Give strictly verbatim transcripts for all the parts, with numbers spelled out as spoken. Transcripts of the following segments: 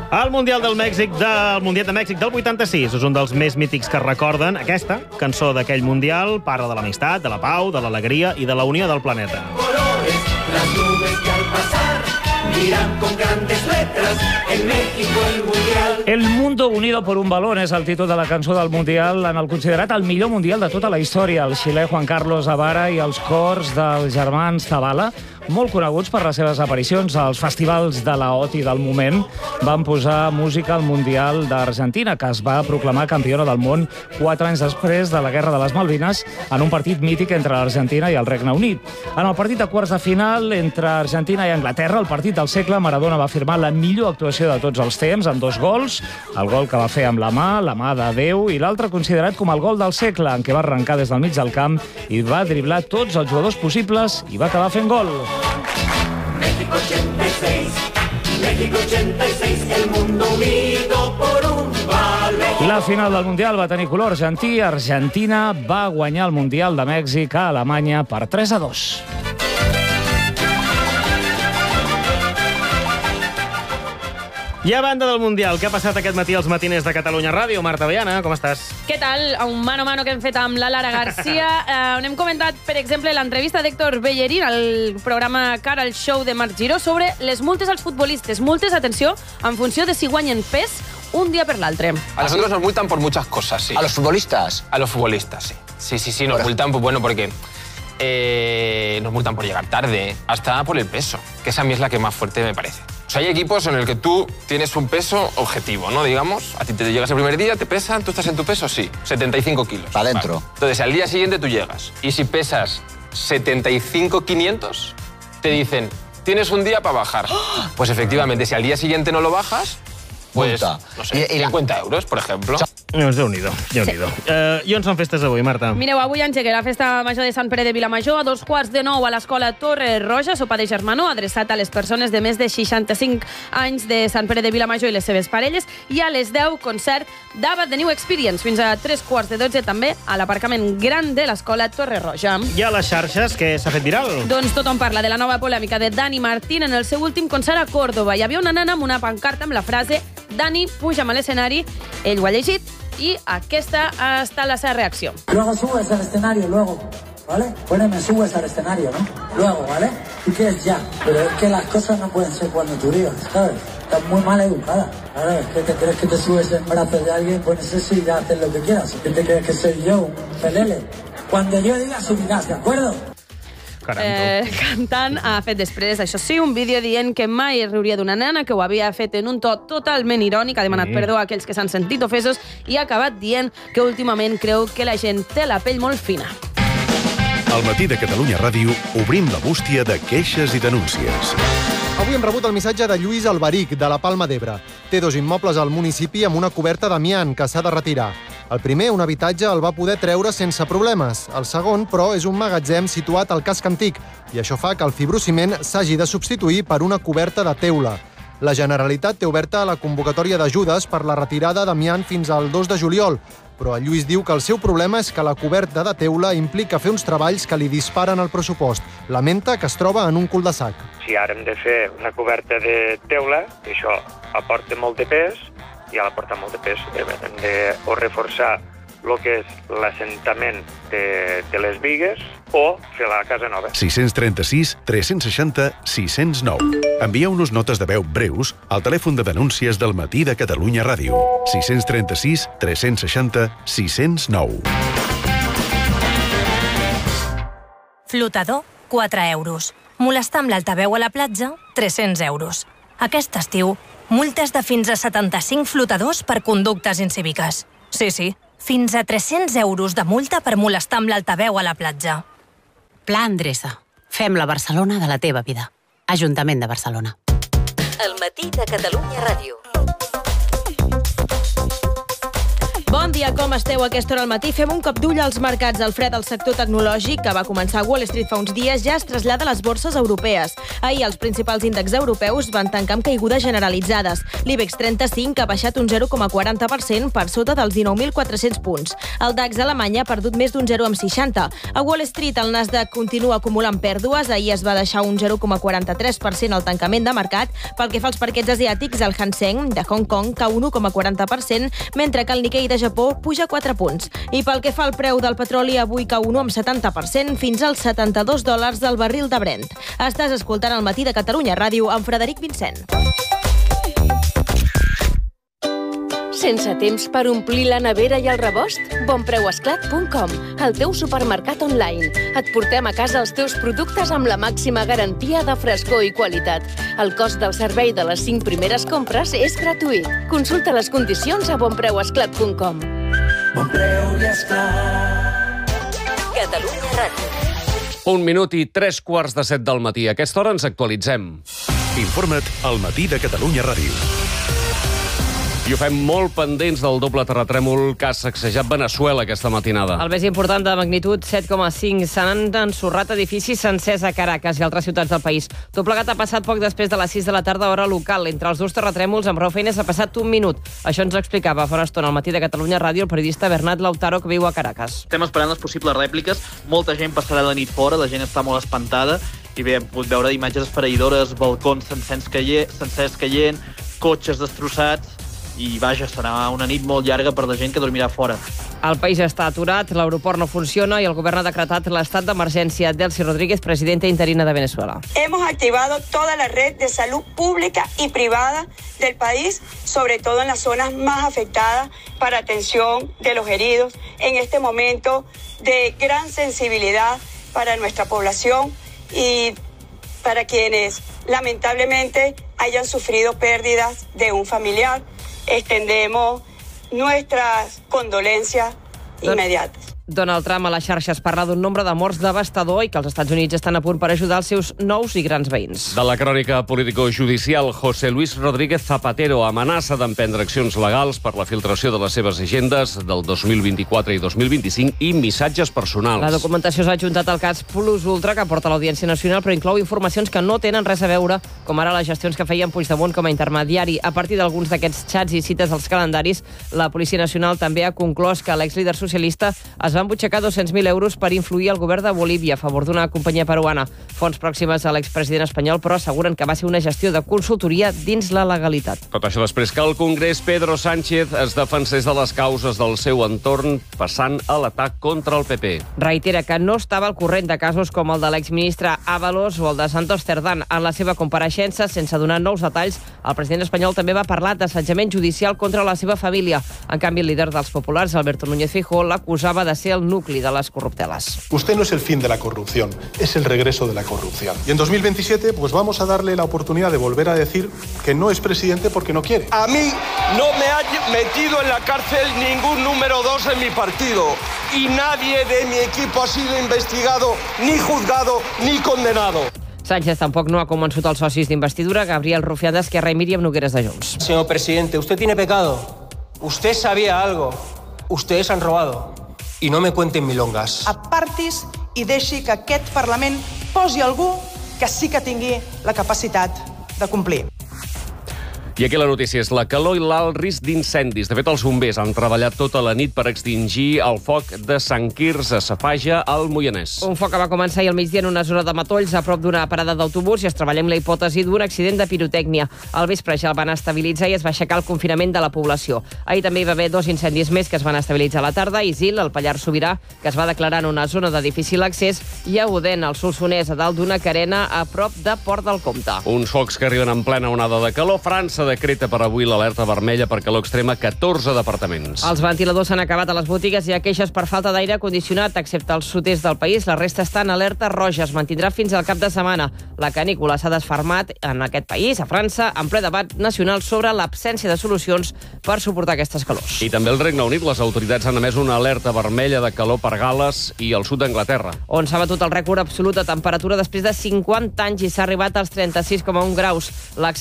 El Mundial del Mèxic del Mundial de Mèxic del vuitanta-sis és un dels més mítics que recorden. Aquesta cançó d'aquell Mundial parla de l'amistat, de la pau, de l'alegria i de la unió del planeta. Colores, las nubes que al pasar miran con grandes letras en México el Mundial. El mundo unido por un balón és el títol de la cançó del Mundial, en el considerat el millor Mundial de tota la història. El xilè Juan Carlos Zavara i els cors dels germans Zavala, molt coneguts per les seves aparicions als festivals de la O T I del moment, van posar música al Mundial d'Argentina, que es va proclamar campiona del món quatre anys després de la Guerra de les Malvines, en un partit mític entre l'Argentina i el Regne Unit. En el partit de quarts de final entre Argentina i Anglaterra, el partit del segle, Maradona va firmar la millor actuació de tots els temps, amb dos gols, el gol que va fer amb la mà, la mà de Déu, i l'altre considerat com el gol del segle, en què va arrencar des del mig del camp i va driblar tots els jugadors possibles i va acabar fent gol. México ochenta y seis, México ochenta y seis, el mundo unido por un balón. La final del Mundial va tenir color argentí. Argentina va guanyar el Mundial de Mèxic a Alemanya per tres a dos. I a banda del Mundial, què ha passat aquest matí als matiners de Catalunya Ràdio? Marta Viana, com estàs? Què tal? Un mano a mano que hem fet amb la Lara Garcia, eh, on hem comentat, per exemple, l'entrevista d'Héctor Bellerín al programa Cara al Show de Marc Giró sobre les multes als futbolistes. Multes, atenció, en funció de si guanyen pes un dia per l'altre. A nosotros nos multan por muchas cosas, sí. ¿A los futbolistas? A los futbolistas, sí. Sí, sí, sí, nos multan, pues bueno, porque eh, nos multan por llegar tarde, hasta por el peso, que esa a mí es la que más fuerte me parece. O sea, hay equipos en el que tú tienes un peso objetivo, ¿no? Digamos, a ti te llegas el primer día, te pesan, tú estás en tu peso, sí, setenta y cinco kilos. Para adentro. Vale. Entonces, al día siguiente tú llegas y si pesas setenta y cinco quinientos, te dicen, tienes un día para bajar. Pues efectivamente, si al día siguiente no lo bajas, pues, multa. no sé, I, i la... cincuenta euros, por ejemplo. Doncs Déu-n'hi-do, Déu-n'hi-do. Sí. Uh, I on són festes avui, Marta? Mireu, avui engega la festa major de Sant Pere de Vilamajor a dos quarts de nou a l'escola Torre Roja, sopar de germanor, adreçat a les persones de més de seixanta-cinc anys de Sant Pere de Vilamajor i les seves parelles, i a les deu, concert d'Ava The New Experience, fins a tres quarts de dotze també a l'aparcament gran de l'escola Torre Roja. I a les xarxes, què s'ha fet viral? Doncs tothom parla de la nova polèmica de Dani Martín en el seu últim concert a Còrdoba. Hi havia una nana amb una pancarta amb la frase Dani, puja'm a l'escenari, ell ho ha llegit, y aquesta ha estat la seva reacció. Luego subes al escenario, luego, ¿vale? Poneme, subes al escenario, ¿no? Luego, ¿vale? ¿Tú quieres ya? Pero es que las cosas no pueden ser cuando tú digas, ¿sabes? Estás muy mal educada. Ahora, es que te crees que te subes en brazos de alguien, pones eso y ya haces lo que quieras. ¿Qué te crees que soy yo, un pelele? Cuando yo diga, subirás, ¿de acuerdo? Eh, cantant ha fet després, això sí, un vídeo dient que mai es riuria d'una nena, que ho havia fet en un to totalment irònic, ha demanat perdó a aquells que s'han sentit ofesos i ha acabat dient que últimament creu que la gent té la pell molt fina. Al matí de Catalunya Ràdio obrim la bústia de queixes i denúncies. Avui hem rebut el missatge de Lluís Alberic, de la Palma d'Ebre. Té dos immobles al municipi amb una coberta d'amiant que s'ha de retirar. El primer, un habitatge, el va poder treure sense problemes. El segon, però, és un magatzem situat al casc antic i això fa que el fibrociment s'hagi de substituir per una coberta de teula. La Generalitat té oberta la convocatòria d'ajudes per la retirada d'amiant fins al dos de juliol, però el Lluís diu que el seu problema és que la coberta de teula implica fer uns treballs que li disparen el pressupost. Lamenta que es troba en un cul-de-sac. Si ara hem de fer una coberta de teula, que això aporta molt de pes, i a l'aportar molt de pes hem de o reforçar el que és l'assentament de, de les bigues o fer la casa nova. sis tres sis, tres sis zero, sis zero nou. Envieu-nos notes de veu breus al telèfon de denúncies del matí de Catalunya Ràdio. sis tres sis, tres sis zero, sis zero nou. Flotador, quatre euros. Molestar amb l'altaveu a la platja, tres-cents euros. Aquest estiu, multes de fins a setanta-cinc flotadors per conductes incíviques. Sí, sí, fins a tres-cents euros de multa per molestar amb l'altaveu a la platja. Pla Endreça. Fem la Barcelona de la teva vida. Ajuntament de Barcelona. El matí de Catalunya Ràdio. Bon dia. dia, com esteu a aquesta hora al matí? Fem un cop d'ull als mercats. El fred al sector tecnològic, que va començar a Wall Street fa uns dies, ja es trasllada a les borses europees. Ahir els principals índexs europeus van tancar amb caigudes generalitzades. L'IBEX trenta-cinc ha baixat un zero coma quaranta per cent per sota dels dinou mil quatre-cents punts. El DAX alemany ha perdut més d'un zero coma seixanta. A Wall Street el Nasdaq continua acumulant pèrdues. Ahir es va deixar un zero coma quaranta-tres per cent al tancament de mercat. Pel que fa als parquets asiàtics, el Hang Seng de Hong Kong cau un u coma quaranta per cent, mentre que el Nikkei de Japó puja quatre punts. I pel que fa al preu del petroli, avui cau un u coma setanta per cent fins als setanta-dos dòlars del barril de Brent. Estàs escoltant El matí de Catalunya Ràdio amb Frederic Vincent. Sense temps per omplir la nevera i el rebost? bonpreuesclat punt com, el teu supermercat online. Et portem a casa els teus productes amb la màxima garantia de frescor i qualitat. El cost del servei de les cinc primeres compres és gratuït. Consulta les condicions a bonpreuesclat punt com. Bon preu i esclat. Catalunya Ràdio. Un minut i tres quarts de set del matí. A aquesta hora ens actualitzem. Informa't al Matí de Catalunya Ràdio. I ho fem molt pendents del doble terratrèmol que ha sacsejat Veneçuela aquesta matinada. El més important de magnitud set coma cinc. S'han ensorrat edificis sencers a Caracas i altres ciutats del país. Tot plegat ha passat poc després de les sis de la tarda, hora local. Entre els dos terratrèmols, amb prou feines ha passat un minut. Això ens explicava fa una estona al Matí de Catalunya Ràdio el periodista Bernat Lautaro, que viu a Caracas. Estem esperant les possibles rèpliques. Molta gent passarà la nit fora, la gent està molt espantada. I bé, hem pogut veure imatges esfereïdores, balcons sencers caient, sencers caient, cotxes destrossats. I vaja, serà una nit molt llarga per la gent que dormirà fora. El país està aturat, l'aeroport no funciona i el govern ha decretat l'estat d'emergència. Delcy Rodríguez, presidenta interina de Venezuela. Hemos activado toda la red de salud pública y privada del país, sobre todo en las zonas más afectadas, para atención de los heridos. En este momento de gran sensibilidad para nuestra población y para quienes lamentablemente hayan sufrido pérdidas de un familiar. Extendemos nuestras condolencias inmediatas. Donald Trump a les xarxes parla d'un nombre de morts devastador i que els Estats Units estan a punt per ajudar els seus nous i grans veïns. De la crònica político-judicial, José Luis Rodríguez Zapatero amenaça d'emprendre accions legals per la filtració de les seves agendes del dos mil vint-i-quatre i dos mil vint-i-cinc i missatges personals. La documentació s'ha adjuntat al cas Plus Ultra, que porta a l'Audiència Nacional, però inclou informacions que no tenen res a veure, com ara les gestions que feien Puigdemont com a intermediari. A partir d'alguns d'aquests xats i cites als calendaris, la Policia Nacional també ha conclòs que l'exlíder socialista es va embutxacar dos-cents mil euros per influir al govern de Bolívia a favor d'una companyia peruana. Fonts pròximes a l'expresident espanyol, però asseguren que va ser una gestió de consultoria dins la legalitat. Tot això després que el Congrés Pedro Sánchez es defensés de les causes del seu entorn, passant a l'atac contra el P P. Reitera que no estava al corrent de casos com el de l'exministre Ábalos o el de Santos Cerdán. En la seva compareixença, sense donar nous detalls, el president espanyol també va parlar d'assetjament judicial contra la seva família. En canvi, el líder dels populars, Alberto Núñez Feijóo, l'acusava de ser el nucli de les corruptelas. Usted no es el fin de la corrupción, es el regreso de la corrupción. Y en dos mil veintisiete, pues vamos a darle la oportunidad de volver a decir que no es presidente porque no quiere. A mí no me ha metido en la cárcel ningún número dos en mi partido y nadie de mi equipo ha sido investigado, ni juzgado, ni condenado. Sánchez tampoc no ha convençut els socis d'investidura, Gabriel Rufián d'Esquerra i Míriam Nogueras de Junts. Señor presidente, usted tiene pecado. Usted sabía algo. Ustedes han robado. I no me cuenten milongas. Apartis i deixi que aquest Parlament posi algú que sí que tingui la capacitat de complir. I aquí la notícia és la calor i l'alt risc d'incendis. De fet, els bombers han treballat tota la nit per extingir el foc de Sant Quirze, a Safaja, al Moianès. Un foc que va començar ahir al migdia en una zona de matolls a prop d'una parada d'autobús i es treballa amb la hipòtesi d'un accident de pirotècnia. Al vespre ja el van estabilitzar i es va aixecar el confinament de la població. Ahir també hi va haver dos incendis més que es van estabilitzar a la tarda. Isil, al Pallars Sobirà, que es va declarar en una zona de difícil accés, i a Odèn, al Solsonès, a dalt d'una carena a prop de Port del Comte. Uns focs que arriben en plena onada de calor. França decreta per avui l'alerta vermella per calor extrema a catorze departaments. Els ventiladors s'han acabat a les botigues i hi ha queixes per falta d'aire condicionat, excepte al sud-est del país. La resta està en alerta roja. Es mantindrà fins al cap de setmana. La canícula s'ha desfermat en aquest país, a França, en ple debat nacional sobre l'absència de solucions per suportar aquestes calors. I també al Regne Unit les autoritats han emès una alerta vermella de calor per Gal·les i al sud d'Anglaterra, on s'ha batut el rècord absolut de temperatura després de cinquanta anys i s'ha arribat als trenta-sis coma un graus.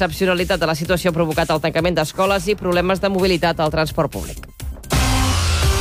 L'excepcionalitat de la situació ha provocat el tancament d'escoles i problemes de mobilitat al transport públic.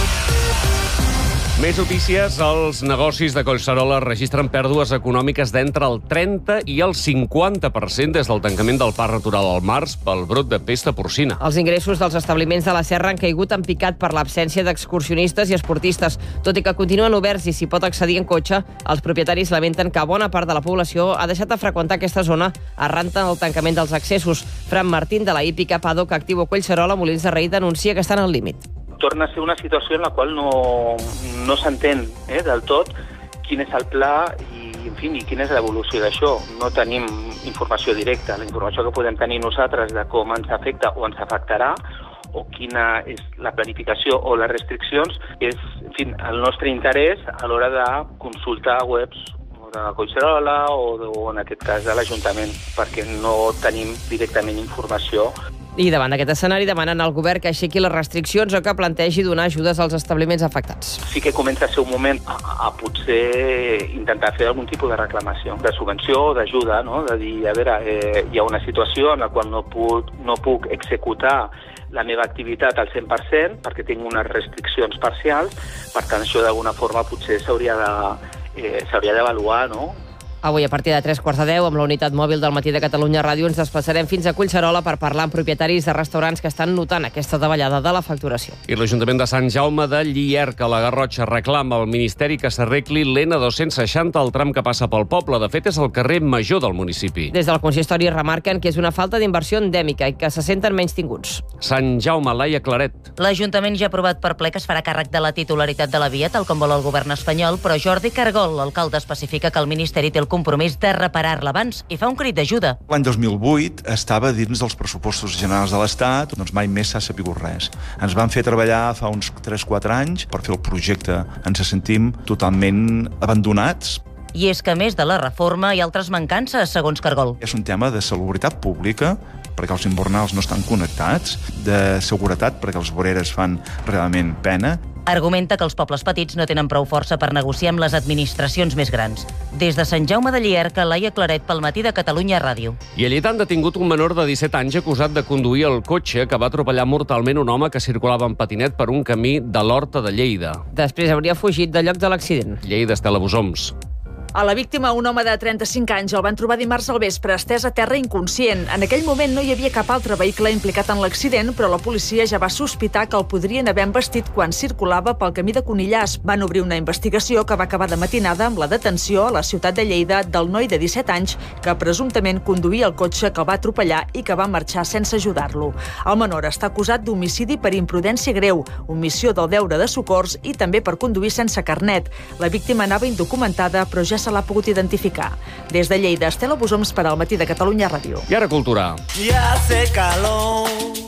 Més notícies. Els negocis de Collserola registren pèrdues econòmiques d'entre el trenta i el cinquanta per cent des del tancament del Parc Natural al març pel brot de pesta porcina. Els ingressos dels establiments de la Serra han caigut en picat per l'absència d'excursionistes i esportistes. Tot i que continuen oberts i s'hi pot accedir en cotxe, els propietaris lamenten que bona part de la població ha deixat de freqüentar aquesta zona arran del tancament dels accessos. Fran Martín, de la hípica Paddock Activo Collserola, Molins de Rei, denuncia que estan al límit. Torna a ser una situació en la qual no, no s'entén eh, del tot quin és el pla i, en fi, i quina és l'evolució d'això. No tenim informació directa. La informació que podem tenir nosaltres de com ens afecta o ens afectarà o quina és la planificació o les restriccions és, en fi, el nostre interès a l'hora de consultar webs de Collserola o, de, o en aquest cas de l'Ajuntament, perquè no tenim directament informació. I davant d'aquest escenari demanen al govern que aixequi les restriccions o que plantegi donar ajudes als establiments afectats. Sí que comença a ser un moment a, a potser intentar fer algun tipus de reclamació, de subvenció o d'ajuda, no? De dir, a veure, eh, hi ha una situació en la qual no puc, no puc executar la meva activitat al cent per cent perquè tinc unes restriccions parcials, per tant això d'alguna forma potser s'hauria de, eh, s'hauria d'avaluar, no? Avui, a partir de tres quarts de deu, amb la unitat mòbil del Matí de Catalunya Ràdio, ens desplaçarem fins a Collserola per parlar amb propietaris de restaurants que estan notant aquesta davallada de la facturació. I l'Ajuntament de Sant Jaume de Llierca, a la Garrotxa, reclama al Ministeri que s'arregli l'N dos-cents seixanta, el tram que passa pel poble. De fet, és el carrer major del municipi. Des del consistori remarquen que és una falta d'inversió endèmica i que se senten menys tinguts. Sant Jaume, Laia Claret. L'Ajuntament ja ha aprovat per ple que es farà càrrec de la titularitat de la via, tal com vol el govern espanyol, però Jordi Cargol, l'alcalde, especifica que el Ministeri té el compromís de reparar-la abans i fa un crit d'ajuda. L'any dos mil vuit estava dins dels pressupostos generals de l'Estat, doncs mai més s'ha sabut res. Ens van fer treballar fa uns tres quatre anys per fer el projecte. Ens sentim totalment abandonats. I és que, a més de la reforma, hi ha altres mancances, segons Cargol. És un tema de salubritat pública, perquè els invernals no estan connectats, de seguretat, perquè els voreres fan realment pena. Argumenta que els pobles petits no tenen prou força per negociar amb les administracions més grans. Des de Sant Jaume de Llierca, Laia Claret, pel Matí de Catalunya Ràdio. I allí han detingut un menor de disset anys acusat de conduir el cotxe que va atropellar mortalment un home que circulava en patinet per un camí de l'Horta de Lleida. Després hauria fugit del lloc de l'accident. Lleida, Estela Bosoms. A la víctima, un home de trenta-cinc anys, el van trobar dimarts al vespre, estès a terra inconscient. En aquell moment no hi havia cap altre vehicle implicat en l'accident, però la policia ja va sospitar que el podrien haver embestit quan circulava pel camí de Conillàs. Van obrir una investigació que va acabar de matinada amb la detenció a la ciutat de Lleida del noi de disset anys que presumptament conduïa el cotxe que el va atropellar i que va marxar sense ajudar-lo. El menor està acusat d'homicidi per imprudència greu, omissió del deure de socors i també per conduir sense carnet. La víctima anava indocumentada, però ja se l'ha pogut identificar. Des de Lleida, Estela Bosoms per al Matí de Catalunya Ràdio. I ara cultura. Ya hace calor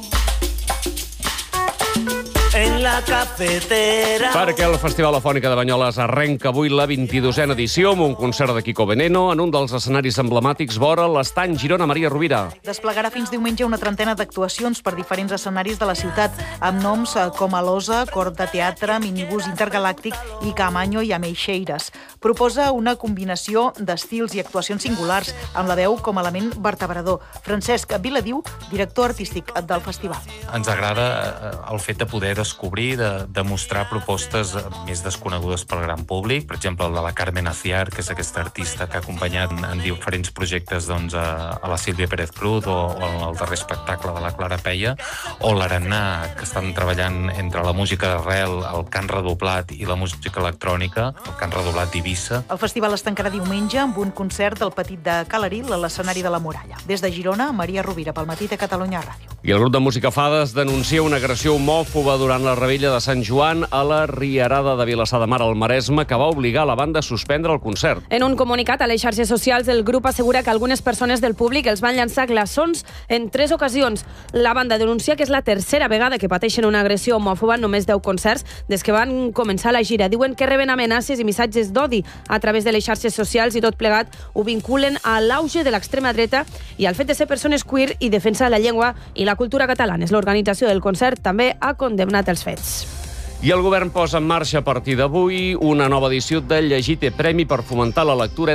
en la cafetera. Perquè el Festival Afònica de Banyoles arrenca avui la vint-i-dosena edició amb un concert de Kiko Veneno en un dels escenaris emblemàtics vora l'estany Girona Maria Rovira. Desplegarà fins diumenge una trentena d'actuacions per diferents escenaris de la ciutat, amb noms com Alosa, Cor de Teatre, Minibús Intergalàctic i Camanyo i Ameixeiras. Proposa una combinació d'estils i actuacions singulars, amb la veu com a element vertebrador. Francesc Viladiu, director artístic del festival. Ens agrada el fet de poder descobrir, de, de mostrar propostes més desconegudes pel gran públic. Per exemple, el de la Carmen Aciar, que és aquesta artista que ha acompanyat en diferents projectes doncs, a, a la Sílvia Pérez Cruz, o, o el darrer espectacle de la Clara Peia, o l'Arannà, que estan treballant entre la música d'arrel, el cant redoblat i la música electrònica, el cant redoblat d'Eivissa. El festival es tancarà diumenge amb un concert del Petit de Calaril a l'escenari de la Muralla. Des de Girona, Maria Rovira, pel Matí de Catalunya Ràdio. I el grup de música Fades denuncia una agressió homòfoba durant la rebella de Sant Joan a la Rierada de Vilassar de Mar al Maresme, que va obligar la banda a suspendre el concert. En un comunicat a les xarxes socials, el grup assegura que algunes persones del públic els van llançar glaçons en tres ocasions. La banda denuncia que és la tercera vegada que pateixen una agressió homòfoba en només deu concerts des que van començar la gira. Diuen que reben amenaces i missatges d'odi a través de les xarxes socials i tot plegat ho vinculen a l'auge de l'extrema dreta i al fet de ser persones queer i defensar la llengua i la cultura catalanes. L'organització del concert també ha condemnat els fets. I el govern posa en marxa a partir d'avui una nova edició del Llegite Premi per fomentar la lectura